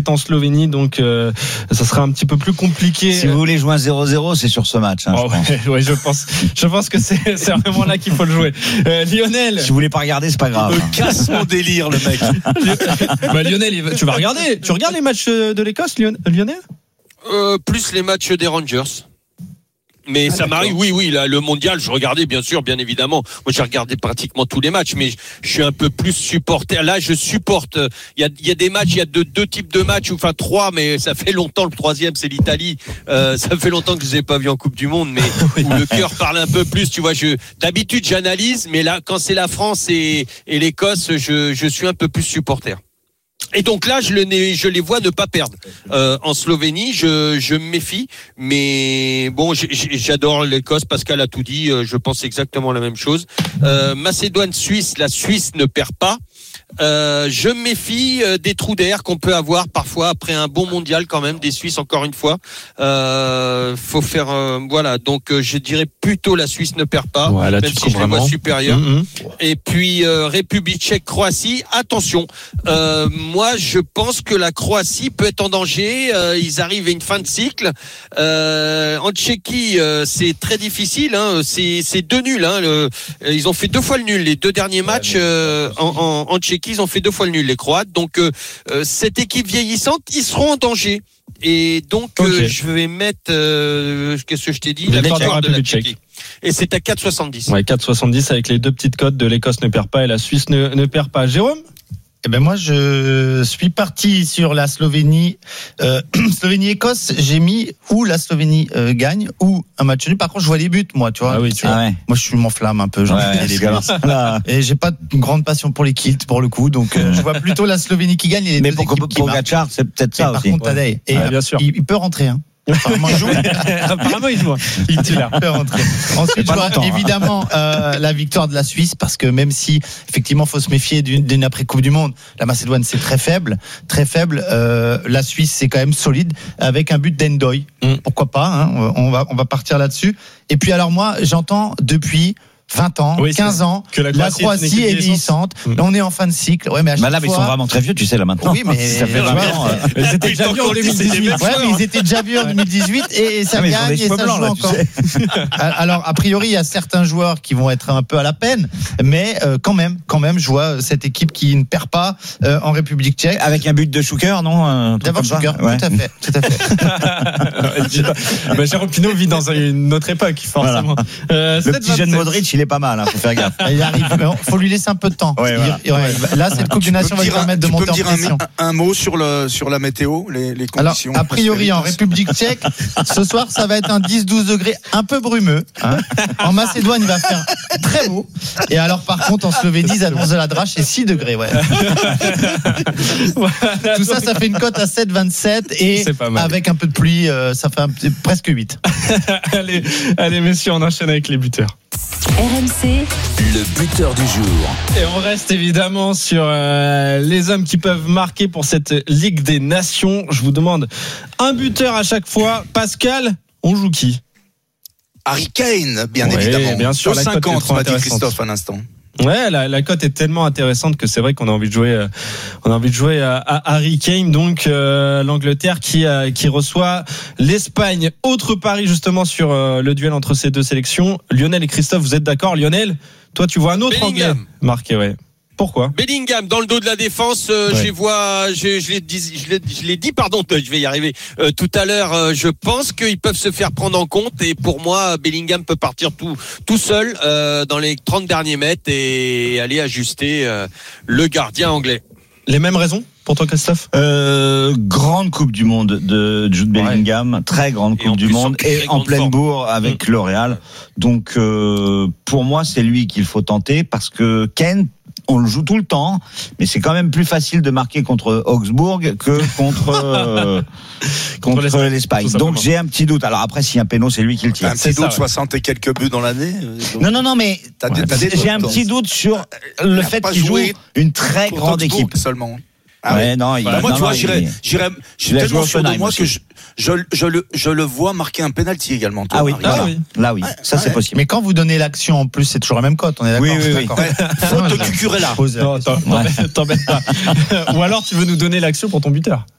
en Slovénie, donc ça sera un petit peu plus compliqué. Si vous voulez jouer un 0-0, c'est sur ce match. Ouais, je pense que c'est vraiment là qu'il faut le jouer. Lionel, si vous voulez pas regarder, c'est pas grave. Il me casse mon délire, le mec. Lionel, tu regardes les matchs de l'Écosse, Lionel? Plus les matchs des Rangers. Mais ça m'arrive, oui, là, le mondial, je regardais, bien sûr, bien évidemment. Moi, j'ai regardé pratiquement tous les matchs, mais je suis un peu plus supporter. Là, je supporte. Il y a des matchs, il y a deux types de matchs, enfin 3, mais ça fait longtemps. Le 3e, c'est l'Italie. Ça fait longtemps que je les ai pas vus en Coupe du Monde, mais où le cœur parle un peu plus. Tu vois, d'habitude, j'analyse, mais là, quand c'est la France et l'Écosse, je suis un peu plus supporter. Et donc là, je les vois ne pas perdre. En Slovénie, je me méfie, mais bon, j'adore l'Écosse. Pascal a tout dit. Je pense exactement la même chose. Macédoine, Suisse. La Suisse ne perd pas. Je me méfie des trous d'air qu'on peut avoir parfois après un bon mondial quand même des Suisses encore une fois. Faut faire voilà, donc je dirais plutôt la Suisse ne perd pas, ouais, là, même si je les vois supérieurs. Et puis République tchèque, Croatie, attention. Moi je pense que la Croatie peut être en danger, ils arrivent à une fin de cycle. En Tchéquie c'est très difficile, hein. C'est 2 nuls, hein. Ils ont fait 2 fois le nul les 2 derniers matchs en Tchéquie. Ils ont fait 2 fois le nul, les Croates. Donc, cette équipe vieillissante, ils seront en danger. Et donc, je vais mettre, qu'est-ce que je t'ai dit? La victoire de la Tchéquie. Et c'est à 4,70. Ouais, 4,70 avec les 2 petites cotes de l'Écosse ne perd pas et la Suisse ne perd pas. Jérôme? Eh ben moi je suis parti sur la Slovénie, Slovénie-Écosse. J'ai mis ou la Slovénie gagne ou un match nul. Par contre je vois les buts moi, tu vois. Ah oui, tu vois. Ouais. Moi je suis m'enflamme un peu. Les buts. Et j'ai pas une grande passion pour les kilts pour le coup, donc je vois plutôt la Slovénie qui gagne. Et les mais deux pour Pogačar, c'est peut-être ça par aussi. contre Tadej, et bien sûr. il peut rentrer. Hein. Apparemment, il joue. Il peut rentrer. Ensuite, je vois évidemment la victoire de la Suisse, parce que même si effectivement faut se méfier d'une après Coupe du Monde, la Macédoine c'est très faible, très faible. La Suisse c'est quand même solide avec un but d'Endoy. Pourquoi pas, hein, on va partir là-dessus. Et puis alors moi j'entends depuis 20 ans, 15 ans, que la Croatie est vieillissante. Là, on est en fin de cycle. Ouais, mais là, ils sont vraiment très vieux, tu sais, là, maintenant. Oui, mais ça fait vraiment. Ils étaient déjà vieux en 2018. Ouais, mais ils étaient déjà vieux en 2018 et ça gagne et ça joue là, encore. Alors, a priori, il y a certains joueurs qui vont être un peu à la peine, mais quand même, je vois cette équipe qui ne perd pas en République tchèque. Avec un but de Schuker, non? D'abord Schuker, tout à fait. Jérôme Pinault vit dans une autre époque, forcément. Le petit jeune Modric, il est pas mal, hein, faut faire gaffe. Il arrive, faut lui laisser un peu de temps. Ouais, voilà. Là, cette Coupe des Nations va lui permettre de monter en pression. Un mot sur la météo, les conditions. Alors, a priori, en République tchèque, ce soir, ça va être un 10-12 degrés un peu brumeux. Hein. En Macédoine, il va faire très beau. Et alors, par contre, en Slovénie, ils annoncent de la drache et 6 degrés. Ouais. Voilà, tout ça fait une cote à 7,27 et avec un peu de pluie, ça fait presque 8. Allez, messieurs, on enchaîne avec les buteurs. RMC, le buteur du jour. Et on reste évidemment sur les hommes qui peuvent marquer pour cette Ligue des Nations. Je vous demande un buteur à chaque fois. Pascal, on joue qui? Harry Kane, bien évidemment. Bien sûr, 2,50 m'a dit Christophe à l'instant. Ouais, la cote est tellement intéressante que c'est vrai qu'on a envie de jouer, à Harry Kane. Donc l'Angleterre qui reçoit l'Espagne. Autre pari justement sur le duel entre ces deux sélections. Lionel et Christophe, vous êtes d'accord? Lionel, toi tu vois un autre Anglais marqué, ouais. Pourquoi? Bellingham dans le dos de la défense, je l'ai dit, pardon, je vais y arriver tout à l'heure. Je pense qu'ils peuvent se faire prendre en compte et pour moi, Bellingham peut partir tout seul dans les 30 derniers mètres et aller ajuster le gardien anglais. Les mêmes raisons pour toi, Christophe? Grande Coupe du Monde de Jude Bellingham, très grande Coupe du Monde et en pleine bourre avec le Real. Donc pour moi, c'est lui qu'il faut tenter parce que Kane, on le joue tout le temps, mais c'est quand même plus facile de marquer contre Augsbourg que contre l'Espagne. Donc j'ai un petit doute. Alors après, s'il y a un péno, c'est lui qui le tire. Un petit doute, 60 et quelques buts dans l'année. Non, mais j'ai un petit doute sur le fait qu'il joue une très grande équipe seulement. Ah ouais, non, moi, tu vois, j'irais tellement sûr de moi que je le vois marquer un penalty également. Ah oui, là oui, ça c'est possible. Mais quand vous donnez l'action en plus, c'est toujours la même cote, on est d'accord? Oui. Faute de Cucurella. T'embête pas. Ou alors tu veux nous donner l'action pour ton buteur?